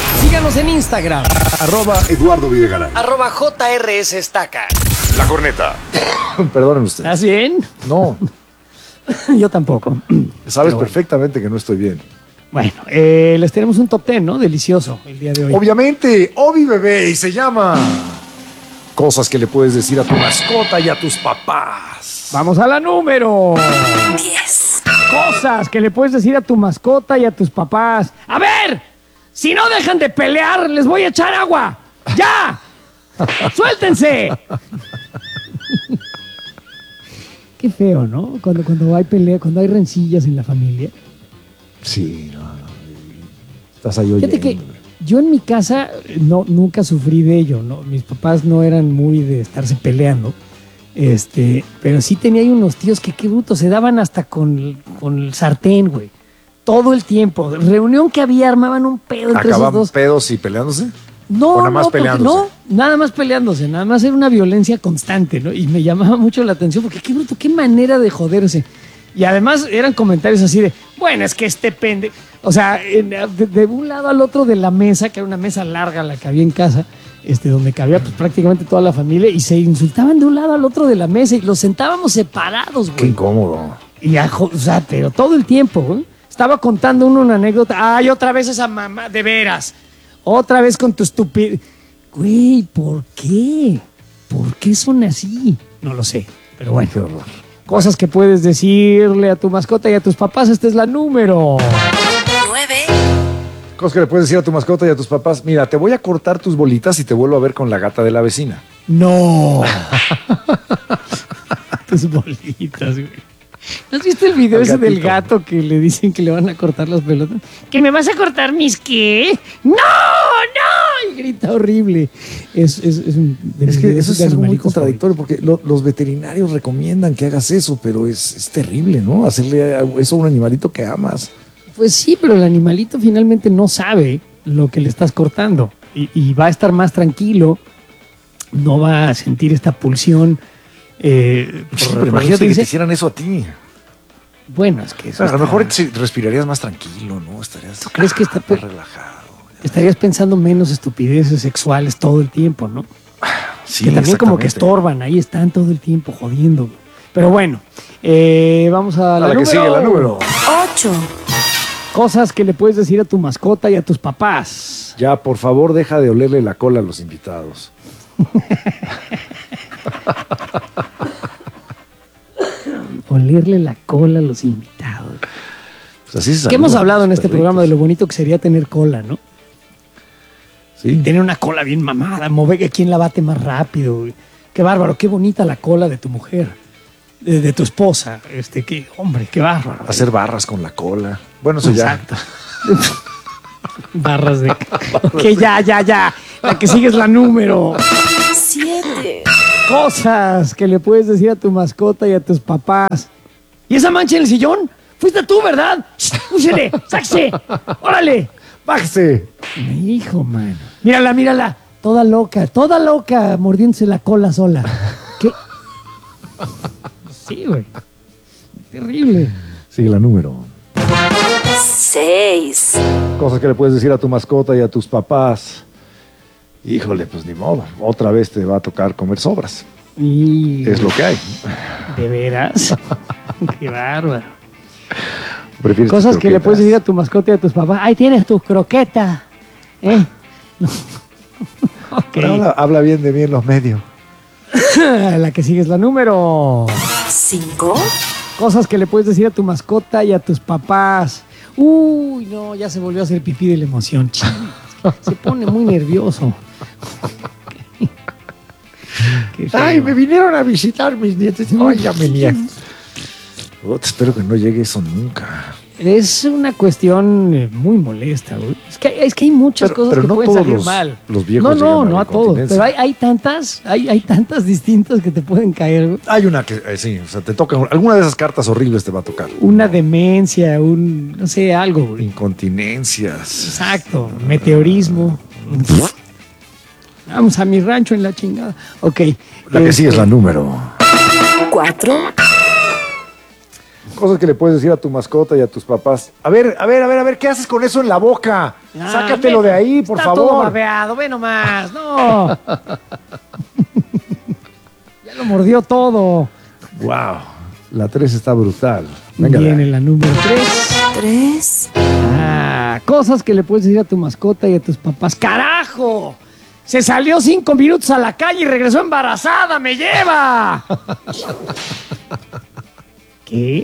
Síganos en Instagram. @Eduardo Videgaray. @JRS Estaca. La Corneta. Perdónenme usted. ¿Estás bien? No, Yo tampoco. sabes Pero bueno. perfectamente que no estoy bien. Bueno, les tenemos un top 10, ¿no? Delicioso el día de hoy. Obviamente, Obi Bebé, y se llama Cosas que le puedes decir a tu mascota y a tus papás. Vamos a la número 10, cosas que le puedes decir a tu mascota y a tus papás. A ver, si no dejan de pelear, les voy a echar agua. ¡Ya! ¡Suéltense! Qué feo, ¿no? Cuando hay pelea, cuando hay rencillas en la familia. Sí, no. Estás ahí oyendo. Fíjate que yo en mi casa nunca sufrí de ello, ¿no? Mis papás no eran muy de estarse peleando. Pero sí tenía ahí unos tíos que qué bruto, se daban hasta con el sartén, güey. Todo el tiempo. Reunión que había, armaban un pedo entre esos ¿Acaban dos. pedos y peleándose? No, ¿O nada más porque peleándose? no, nada más peleándose, nada más era una violencia constante, ¿no? Y me llamaba mucho la atención porque qué bruto, qué manera de joderse. Y además eran comentarios así de, bueno, es que o sea, de un lado al otro de la mesa, que era una mesa larga la que había en casa, donde cabía pues, prácticamente toda la familia, y se insultaban de un lado al otro de la mesa y los sentábamos separados, güey. Qué incómodo. Y o sea, pero todo el tiempo, güey. Estaba contando uno una anécdota. Ay, otra vez esa mamá, de veras. Otra vez con tu estupidez. Güey, ¿por qué? ¿Por qué son así? No lo sé, pero bueno. Qué horror. Cosas que puedes decirle a tu mascota y a tus papás. Esta es la número 9, Cosas que le puedes decir a tu mascota y a tus papás. Mira, te voy a cortar tus bolitas y te vuelvo a ver con la gata de la vecina. No. Tus bolitas, güey. ¿No has visto el video Al ese del gatito. gato que le dicen que le van a cortar las pelotas? ¿Que me vas a cortar mis qué? ¡No! ¡No! Y grita horrible. Es Es que eso es de algo muy animalitos contradictorio porque los veterinarios recomiendan que hagas eso, pero es terrible, ¿no? Hacerle eso a un animalito que amas. Pues sí, pero el animalito finalmente no sabe lo que le estás cortando y va a estar más tranquilo, no va a sentir esta pulsión. Sí, pero imagínate que te dice, hicieran eso a ti. bueno, es que eso O sea, a lo está- mejor respirarías más tranquilo, ¿no? Estarías ¿Tú crees que está más relajado. estarías pensando menos estupideces sexuales todo el tiempo, ¿no? Sí, Que también como que exactamente. estorban, ahí están todo el tiempo jodiendo. Pero bueno, vamos a A la que sigue, la número. 8, Cosas que le puedes decir a tu mascota y a tus papás. Ya, por favor, deja de olerle la cola a los invitados. Olerle la cola a los invitados. Pues así se Que hemos saludan hablado en los este perritos. programa de lo bonito que sería tener cola, ¿no? Sí. Tener una cola bien mamada, mover quién la bate más rápido. Güey. Qué bárbaro, qué bonita la cola de tu mujer, de tu esposa. Qué hombre, qué bárbaro. Hacer barras con la cola. Bueno, eso Exacto. Barras de... Que ya. La que sigue es la número. 7, Cosas que le puedes decir a tu mascota y a tus papás. ¿Y esa mancha en el sillón? Fuiste tú, ¿verdad? ¡Úsele! ¡Sáquese! ¡Órale! ¡Bájese! Mi hijo, mano. Mírala. Toda loca, mordiéndose la cola sola. ¿Qué? Sí, güey. Terrible. Sigue la número. 6, Cosas que le puedes decir a tu mascota y a tus papás. Híjole, pues ni modo. Otra vez te va a tocar comer sobras. Y... Es lo que hay. ¿De veras? Qué bárbaro. ¿Prefieres Cosas tus que le croquetas? puedes decir a tu mascota y a tus papás. ¡Ahí tienes tus croquetas! ¿Eh? No. Ok. Pero habla bien de mí en los medios. La que sigue es la número. 5, Cosas que le puedes decir a tu mascota y a tus papás. Uy, no, ya se volvió a hacer pipí de la emoción. Ching. Se pone muy nervioso. Qué feo. Ay, me vinieron a visitar mis nietos. Ay, ya venía. Espero que no llegue eso nunca. Es una cuestión muy molesta, güey. Es que hay muchas cosas pero que no pueden todos salir mal. los viejos llegan a no la a todos. incontinencia. Pero hay tantas distintas que te pueden caer, güey. Hay una que, sí, o sea, te toca, alguna de esas cartas horribles te va a tocar. Una demencia, no sé, algo, güey. Incontinencias. Exacto, meteorismo. Vamos a mi rancho en la chingada. Ok. La que sigue es la número. 4, Cosas que le puedes decir a tu mascota y a tus papás. A ver, ¿qué haces con eso en la boca? Sácatelo de ahí, por está favor. Todo babeado, ve nomás, no. Ya lo mordió todo. Wow, la 3 está brutal. Venga, Viene la número 3. 3, Cosas que le puedes decir a tu mascota y a tus papás. ¡Carajo! Se salió 5 minutos a la calle y regresó embarazada. ¡Me lleva! ¿Qué?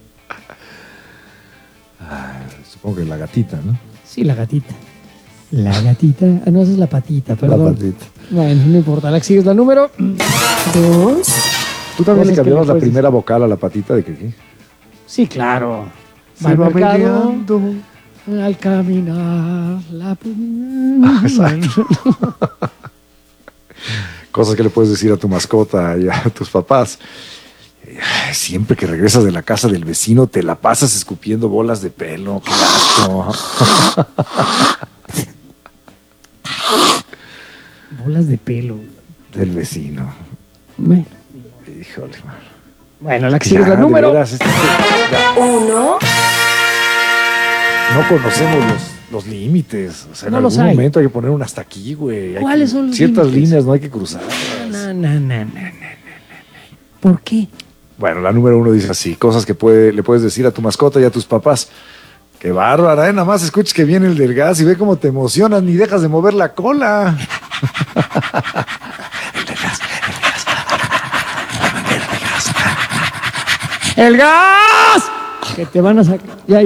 Supongo que la gatita, ¿no? Sí, la gatita. La gatita. Ah, no, esa es la patita, perdón. La patita. Bueno, no importa. La que sigue es la número 2, ¿Tú también Cosas le que cambiabas le la puedes primera vocal a la patita de que Sí, claro. Se al va mercado, meneando. al caminar, la... Exacto. Cosas que le puedes decir a tu mascota y a tus papás. Siempre que regresas de la casa del vecino te la pasas escupiendo bolas de pelo. ¡Qué asco! Bolas de pelo. Del vecino. Bueno, Híjole, man. bueno, la que sigue es la Ya, número... de veras, ya 1, no conocemos los límites. O sea, en No los algún hay. momento hay que poner un hasta aquí, güey. Hay ¿Cuáles que- son los ciertas límites? líneas no hay que cruzar. No. ¿Por qué? Bueno, la número 1 dice así, cosas que le puedes decir a tu mascota y a tus papás. Qué bárbara, nada más escuches que viene el del gas y ve cómo te emocionas, ni dejas de mover la cola. ¡El gas! Que te van a sacar. Ya.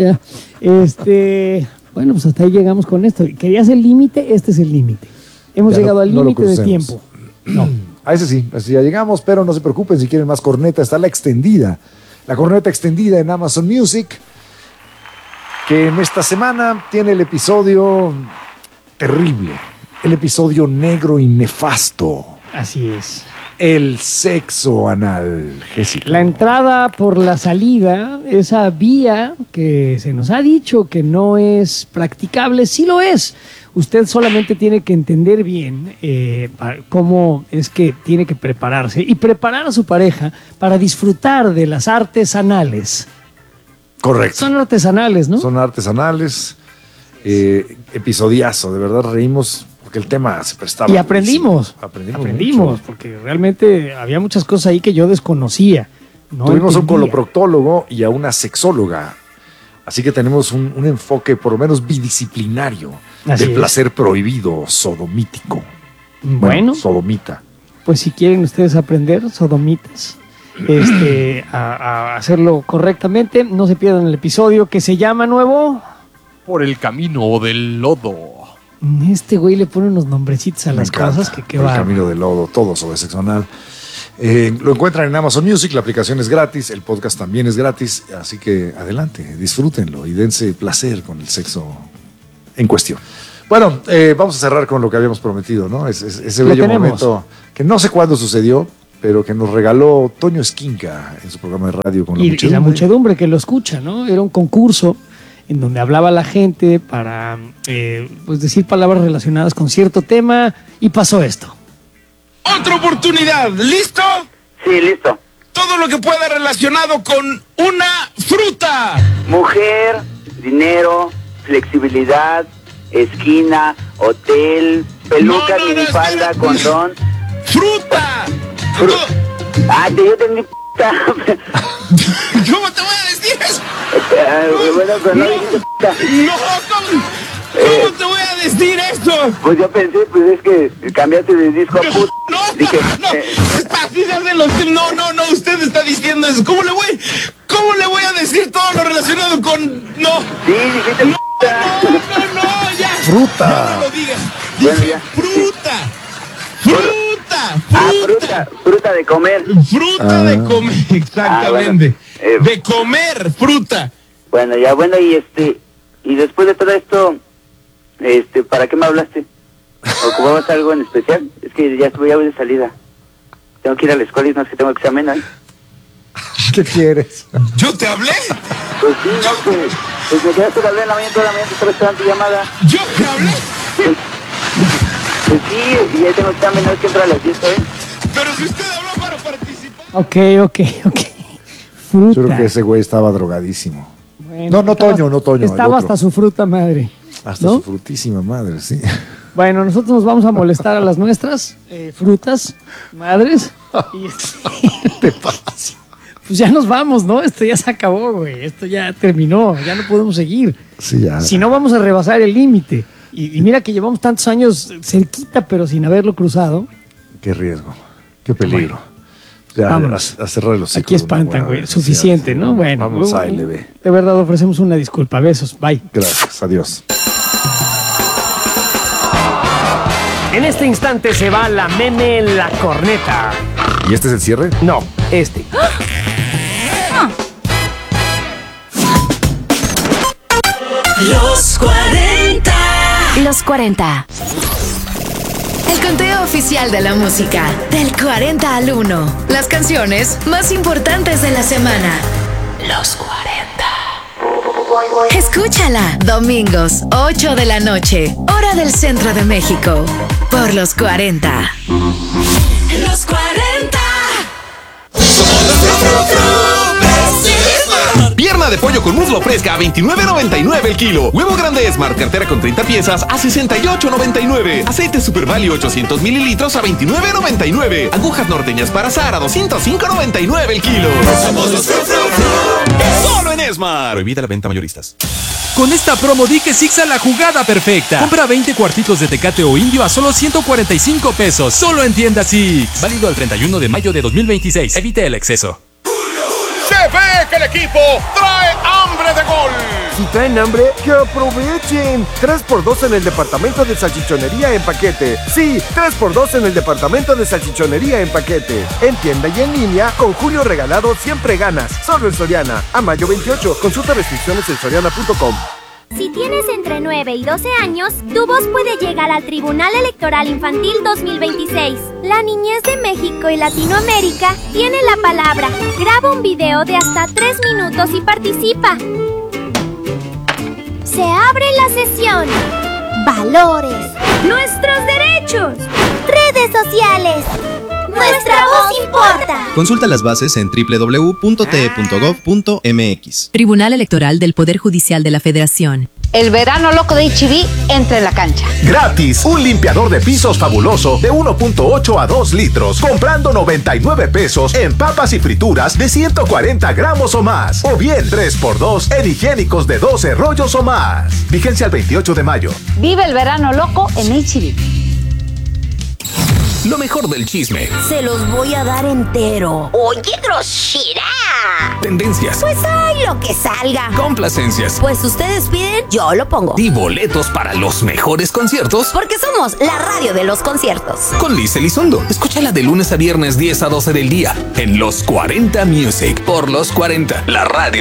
Bueno, pues hasta ahí llegamos con esto. ¿Querías el límite? Este es el límite. Hemos Ya llegado al no lo límite de crucemos. tiempo. No. A ese sí, así ya llegamos, pero no se preocupen si quieren más corneta, está la extendida. La corneta extendida en Amazon Music, que en esta semana tiene el episodio terrible, el episodio negro y nefasto, Así es. el sexo analgésico. La entrada por la salida, esa vía que se nos ha dicho que no es practicable, sí lo es. Usted solamente tiene que entender bien cómo es que tiene que prepararse y preparar a su pareja para disfrutar de las artes anales. Correcto. Son artesanales, ¿no? Son artesanales, episodiazo, de verdad reímos porque el tema se prestaba. Y aprendimos. Aprendimos mucho. Porque realmente había muchas cosas ahí que yo desconocía. No Tuvimos un entendía. coloproctólogo y a una sexóloga. Así que tenemos un enfoque por lo menos bidisciplinario Así del es. placer prohibido sodomítico. Bueno, Sodomita. pues si quieren ustedes aprender, sodomitas, a hacerlo correctamente, no se pierdan el episodio que se llama nuevo. Por el camino del lodo. Este güey le pone unos nombrecitos a Me las encanta. cosas que Por el va. camino del lodo, todo sobre sexo anal. Lo encuentran en Amazon Music, la aplicación es gratis, el podcast también es gratis, así que adelante, disfrútenlo y dense placer con el sexo en cuestión. Bueno, vamos a cerrar con lo que habíamos prometido, ¿no? Ese Lo bello tenemos. momento que no sé cuándo sucedió, pero que nos regaló Toño Esquinca en su programa de radio con la Y la muchedumbre. muchedumbre que lo escucha, ¿no? Era un concurso en donde hablaba la gente para pues decir palabras relacionadas con cierto tema y pasó esto. Otra oportunidad, ¿listo? Sí, listo. Todo lo que pueda relacionado con una fruta. Mujer, dinero, flexibilidad, esquina, hotel, peluca, No, minifalda, espera. condón. ¡Fruta! Ah, yo tengo puta. ¿Cómo te voy a decir eso? Bueno, pero no No. dijiste puta. No, ¿cómo te voy a decir esto? Pues yo pensé, pues es que cambiaste de disco a puta. No, Dije, es partida de los... No, usted está diciendo eso. ¿Cómo le voy a decir todo lo relacionado con... No, sí, dijiste puta. no, ya. Fruta. No me lo digas. Bueno, Dije ya. fruta. Ah, fruta de comer. Fruta de comer, exactamente. bueno. De comer fruta. Bueno, ya, bueno, y después de todo esto, ¿para qué me hablaste? ¿Ocupabas algo en especial? Es que ya voy de salida. Tengo que ir a la escuela y no es que tengo examen hoy. ¿Qué quieres? ¿Yo te hablé? Pues sí, no, pues me quedaste de hablar en la mañana, toda la mañana te estaba esperando tu llamada. ¿Yo te hablé? Pues sí, y ya tengo examen, no es que entra a las 10, ¿eh? Pero si usted habló para participar. Ok. fruta. Yo creo que ese güey estaba drogadísimo. Bueno, No Toño, el Estaba otro. hasta su fruta madre. Hasta ¿no? su frutísima madre, sí. Bueno, nosotros nos vamos a molestar a las nuestras frutas madres. Y ¿Qué pasa? pues ya nos vamos, ¿no? Esto ya se acabó, güey. Esto ya terminó. Ya no podemos seguir. Sí, ya. Si no, vamos a rebasar el límite. Y mira que llevamos tantos años cerquita, pero sin haberlo cruzado. Qué riesgo, qué peligro. Bueno, Ya, vámonos. a cerrar los Aquí espantan, güey. Suficiente, ¿no? Bueno. Vamos a LB. De verdad ofrecemos una disculpa. Besos. Bye. Gracias, adiós. En este instante se va la meme La Corneta. ¿Y este es el cierre? No, este. Los 40. Los 40. El conteo oficial de la música. Del 40 al 1. Las canciones más importantes de la semana. Los 40. Escúchala. Domingos, 8 de la noche. Hora del centro de México. Por los 40. Los 40. Pierna de pollo con muslo fresca a $29.99 el kilo. Huevo grande Smart cartera con 30 piezas a $68.99. Aceite Super Value 800 mililitros a $29.99. Agujas norteñas para asar a $205.99 el kilo. Solo en Smart. Prohibida la venta mayoristas. Con esta promo di que Sixa la jugada perfecta. Compra 20 cuartitos de Tecate o Indio a solo 145 pesos. Solo en tienda Six. Válido al 31 de mayo de 2026. Evite el exceso. Se ve que el equipo trae hambre de gol. Si traen hambre, que aprovechen. 3x2 en el departamento de salchichonería en paquete. Sí, 3x2 en el departamento de salchichonería en paquete. En tienda y en línea, con Julio Regalado siempre ganas. Solo en Soriana. A mayo 28. Consulta restricciones en soriana.com. Si tienes entre 9 y 12 años, tu voz puede llegar al Tribunal Electoral Infantil 2026. La niñez de México y Latinoamérica tiene la palabra. Graba un video de hasta 3 minutos y participa. Se abre la sesión. Valores. Nuestros derechos. Redes sociales. Nuestra voz importa. Consulta las bases en www.te.gov.mx. Tribunal Electoral del Poder Judicial de la Federación. El verano loco de HB entra en la cancha. Gratis, un limpiador de pisos fabuloso de 1.8 a 2 litros, comprando 99 pesos en papas y frituras de 140 gramos o más. O bien 3x2 en higiénicos de 12 rollos o más. Vigencia el 28 de mayo. Vive el verano loco en HB. Lo mejor del chisme. Se los voy a dar entero. Oye, grosera. Tendencias. Pues hay lo que salga. Complacencias. Pues ustedes piden, yo lo pongo. Y boletos para los mejores conciertos. Porque somos la radio de los conciertos. Con Liz Elizondo. Escúchala de lunes a viernes 10 a 12 del día. En Los 40 Music. Por Los 40. La radio